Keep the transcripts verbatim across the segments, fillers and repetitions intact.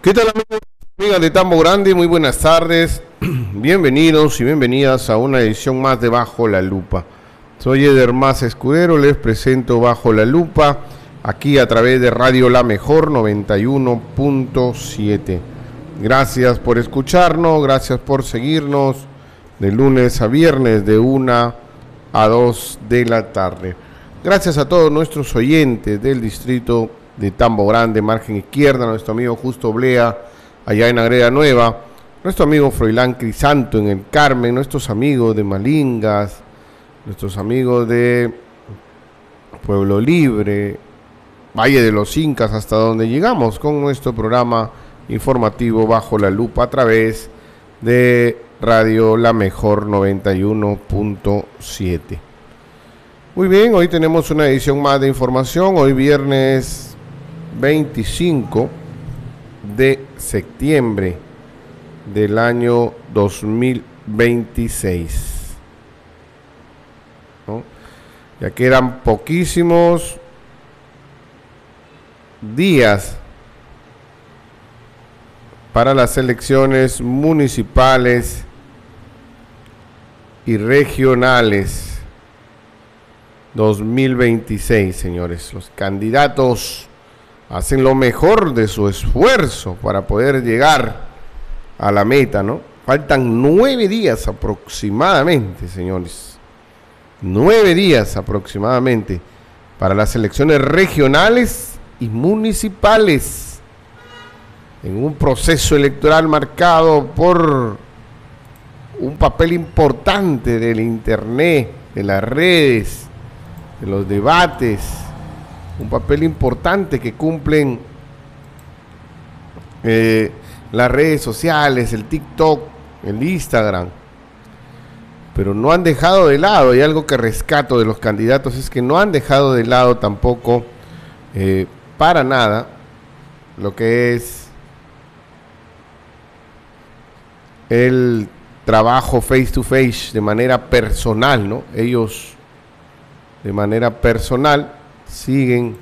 ¿Qué tal, amigos, amigas de Tambo Grande? Muy buenas tardes. Bienvenidos y bienvenidas a una edición más de Bajo la Lupa. Soy Eder Mas Escudero, les presento Bajo la Lupa, aquí a través de Radio La Mejor noventa y uno punto siete. Gracias por escucharnos, gracias por seguirnos de lunes a viernes de una a dos de la tarde. Gracias a todos nuestros oyentes del distrito de Tambo Grande, margen izquierda, nuestro amigo Justo Blea, allá en Agreda Nueva, nuestro amigo Froilán Crisanto en el Carmen, nuestros amigos de Malingas, nuestros amigos de Pueblo Libre, Valle de los Incas, hasta donde llegamos con nuestro programa informativo Bajo la Lupa a través de Radio La Mejor noventa y uno punto siete. Muy bien, hoy tenemos una edición más de información, hoy viernes veinticinco de septiembre del año dos mil veintiséis, ¿no? Ya que eran poquísimos días para las elecciones municipales y regionales dos mil veintiséis, señores. Los candidatos hacen lo mejor de su esfuerzo para poder llegar a la meta, ¿no? Faltan nueve días aproximadamente, señores. Nueve días aproximadamente para las elecciones regionales y municipales, en un proceso electoral marcado por un papel importante del internet, de las redes, de los debates, un papel importante que cumplen eh, las redes sociales, el TikTok, el Instagram, pero no han dejado de lado, y algo que rescato de los candidatos es que no han dejado de lado tampoco eh, para nada lo que es el trabajo face to face de manera personal, ¿no? Ellos de manera personal siguen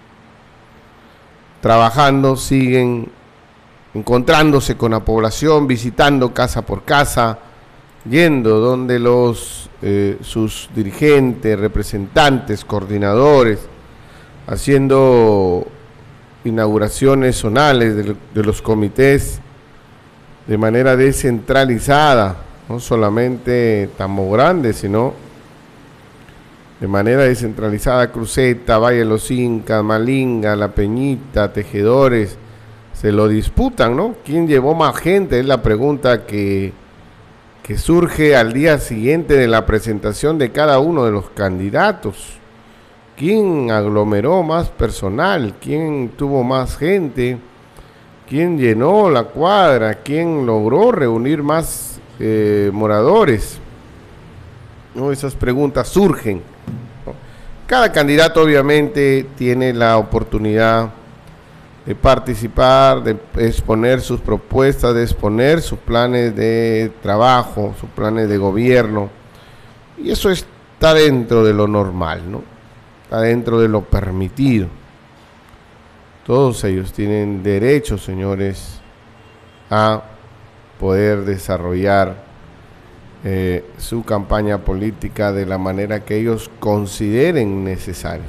trabajando, siguen encontrándose con la población, visitando casa por casa, yendo donde los eh, sus dirigentes, representantes, coordinadores, haciendo inauguraciones zonales de, de los comités de manera descentralizada, no solamente Tambo Grande, sino de manera descentralizada, Cruceta, Valle de los Incas, Malinga, La Peñita, Tejedores, se lo disputan, ¿no? ¿Quién llevó más gente? Es la pregunta que, que surge al día siguiente de la presentación de cada uno de los candidatos. ¿Quién aglomeró más personal? ¿Quién tuvo más gente? ¿Quién llenó la cuadra? ¿Quién logró reunir más eh, moradores? ¿No? Esas preguntas surgen. Cada candidato obviamente tiene la oportunidad de participar, de exponer sus propuestas, de exponer sus planes de trabajo, sus planes de gobierno, y eso está dentro de lo normal, ¿no? Está dentro de lo permitido. Todos ellos tienen derecho, señores, a poder desarrollar Eh, su campaña política de la manera que ellos consideren necesaria,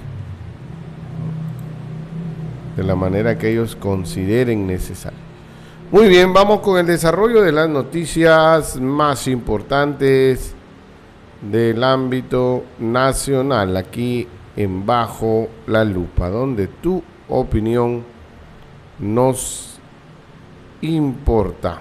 de la manera que ellos consideren necesaria. Muy bien, vamos con el desarrollo de las noticias más importantes del ámbito nacional, aquí en Bajo la Lupa, donde tu opinión nos importa.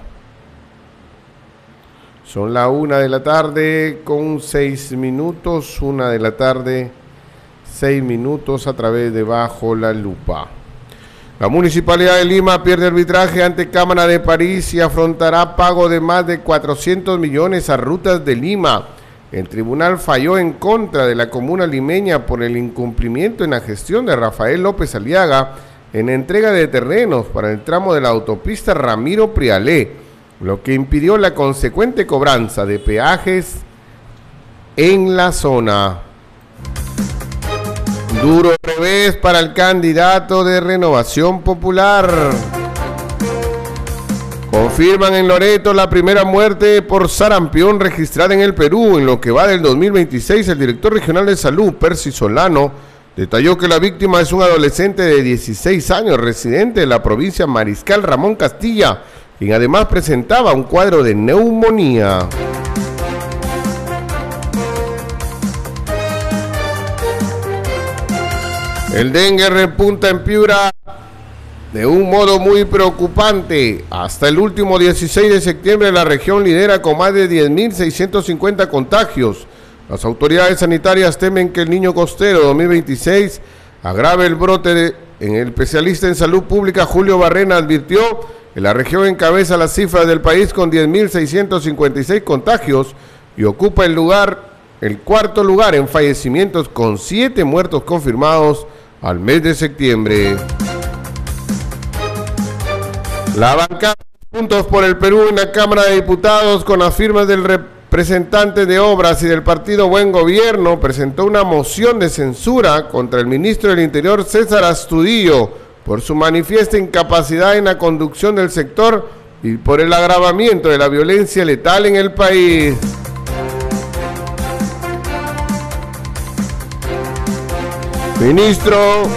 Son la una de la tarde con seis minutos, una de la tarde, seis minutos a través de Bajo la Lupa. La Municipalidad de Lima pierde arbitraje ante Cámara de París y afrontará pago de más de cuatrocientos millones a Rutas de Lima. El tribunal falló en contra de la comuna limeña por el incumplimiento en la gestión de Rafael López Aliaga en entrega de terrenos para el tramo de la autopista Ramiro Prialé, lo que impidió la consecuente cobranza de peajes en la zona. Duro revés para el candidato de Renovación Popular. Confirman en Loreto la primera muerte por sarampión registrada en el Perú. En lo que va del dos mil veintiséis, el director regional de salud, Percy Solano, detalló que la víctima es un adolescente de dieciséis años, residente de la provincia Mariscal Ramón Castilla, quien además presentaba un cuadro de neumonía. El dengue repunta en Piura de un modo muy preocupante. Hasta el último dieciséis de septiembre la región lidera con más de diez mil seiscientos cincuenta contagios. Las autoridades sanitarias temen que el Niño Costero dos mil veintiséis agrave el brote. De, en el especialista en salud pública Julio Barrena advirtió que la región encabeza las cifras del país con diez mil seiscientos cincuenta y seis contagios y ocupa el lugar, el cuarto lugar en fallecimientos con siete muertos confirmados al mes de septiembre. La bancada de Juntos por el Perú en la Cámara de Diputados, con las firmas del representante de Obras y del partido Buen Gobierno, presentó una moción de censura contra el ministro del Interior, César Astudillo, por su manifiesta incapacidad en la conducción del sector y por el agravamiento de la violencia letal en el país. Ministro,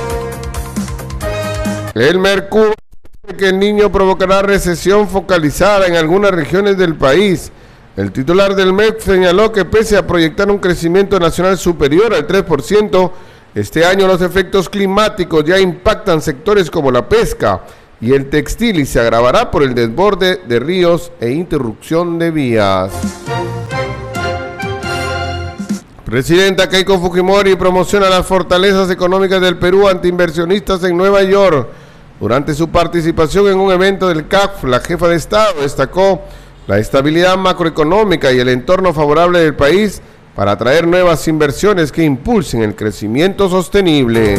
el Mercurio, que el niño provocará recesión focalizada en algunas regiones del país. El titular del M E P señaló que pese a proyectar un crecimiento nacional superior al tres por ciento, este año los efectos climáticos ya impactan sectores como la pesca y el textil y se agravará por el desborde de ríos e interrupción de vías. Presidenta Keiko Fujimori promociona las fortalezas económicas del Perú ante inversionistas en Nueva York. Durante su participación en un evento del C A F, la jefa de Estado destacó la estabilidad macroeconómica y el entorno favorable del país para atraer nuevas inversiones que impulsen el crecimiento sostenible.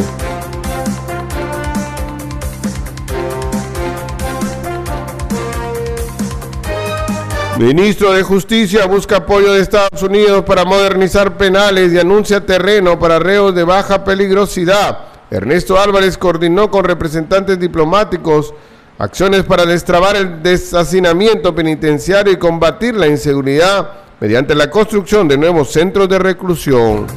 Ministro de Justicia busca apoyo de Estados Unidos para modernizar penales y anuncia terreno para reos de baja peligrosidad. Ernesto Álvarez coordinó con representantes diplomáticos acciones para destrabar el deshacinamiento penitenciario y combatir la inseguridad mediante la construcción de nuevos centros de reclusión.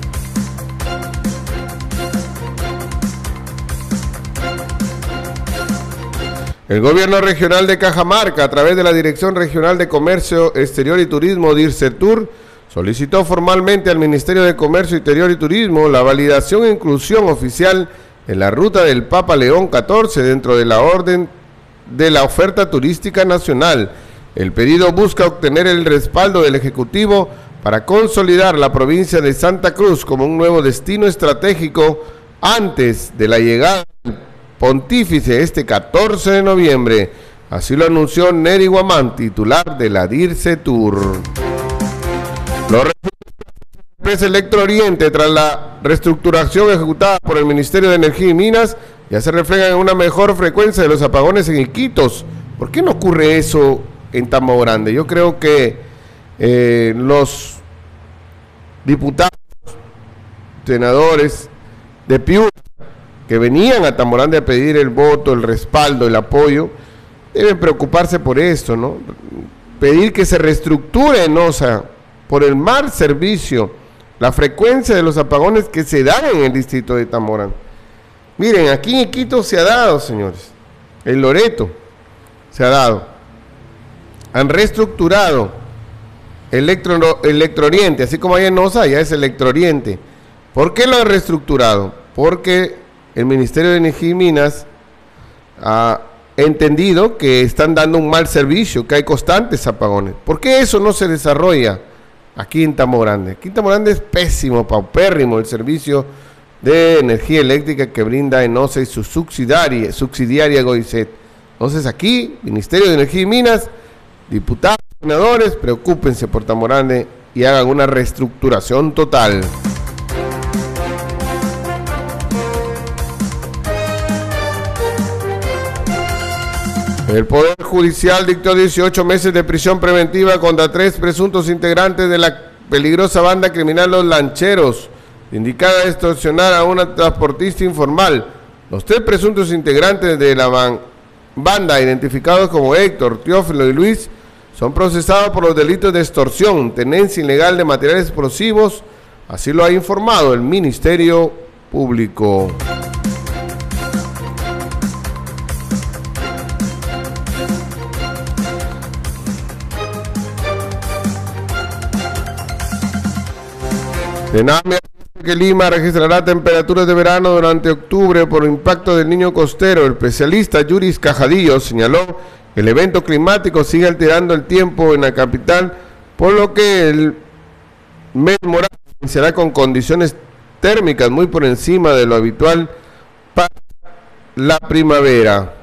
El gobierno regional de Cajamarca, a través de la Dirección Regional de Comercio Exterior y Turismo, DIRCETUR, solicitó formalmente al Ministerio de Comercio Exterior y Turismo la validación e inclusión oficial en la ruta del Papa León catorce dentro de la orden de la oferta turística nacional. El pedido busca obtener el respaldo del Ejecutivo para consolidar la provincia de Santa Cruz como un nuevo destino estratégico antes de la llegada del pontífice este catorce de noviembre. Así lo anunció Neri Guamán, titular de la DIRCETUR. Los empresa Electro Oriente, tras la reestructuración ejecutada por el Ministerio de Energía y Minas, ya se reflejan en una mejor frecuencia de los apagones en Iquitos. ¿Por qué no ocurre eso en Tambo Grande? Yo creo que eh, los diputados, senadores de Piura, que venían a Tambo Grande a pedir el voto, el respaldo, el apoyo, deben preocuparse por esto, ¿no? Pedir que se reestructure, ¿no? O sea, por el mal servicio, la frecuencia de los apagones que se dan en el distrito de Tambo Grande. Miren, aquí en Iquitos se ha dado, señores, en Loreto se ha dado, han reestructurado Electro, Electro Oriente, así como allá en Osa, ya es Electro Oriente. ¿Por qué lo han reestructurado? Porque el Ministerio de Energía y Minas ha entendido que están dando un mal servicio, que hay constantes apagones. ¿Por qué eso no se desarrolla aquí en Tambo Grande? Aquí en Tambo Grande es pésimo, paupérrimo el servicio de energía eléctrica que brinda ENOSA y su subsidiaria, subsidiaria Goicet. Entonces aquí, Ministerio de Energía y Minas, diputados, senadores, preocúpense por Tambo Grande y hagan una reestructuración total. El Poder Judicial dictó dieciocho meses de prisión preventiva contra tres presuntos integrantes de la peligrosa banda criminal Los Lancheros, indicada a extorsionar a una transportista informal. Los tres presuntos integrantes de la ban banda, identificados como Héctor, Teófilo y Luis, son procesados por los delitos de extorsión, tenencia ilegal de materiales explosivos, así lo ha informado el Ministerio Público. Sename que Lima registrará temperaturas de verano durante octubre por impacto del Niño costero. El especialista Yuris Cajadillo señaló que el evento climático sigue alterando el tiempo en la capital, por lo que el mes moral será con condiciones térmicas muy por encima de lo habitual para la primavera.